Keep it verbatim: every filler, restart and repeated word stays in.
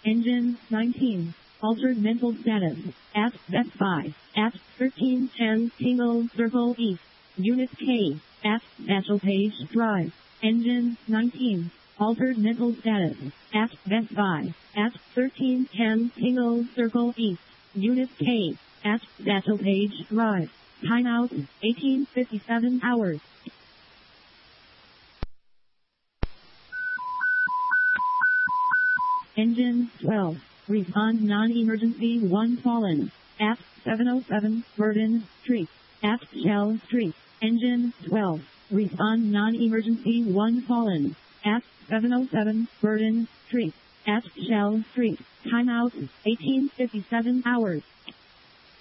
Engine nineteen. Altered mental status. At Best Buy. At thirteen ten Tingle Circle East. Unit K. At Satchel Page Drive. Engine nineteen. Altered mental status. At Best Buy. At thirteen ten Tingle Circle East. Unit K. At Satchel Page Drive. Timeout, eighteen fifty-seven hours. Engine twelve. Respond non-emergency one fallen. At seven oh seven Burden Street. At Shell Street. Engine twelve. Respond non-emergency one fallen. At seven oh seven Burden Street. At Shell Street. Timeout, eighteen fifty-seven hours.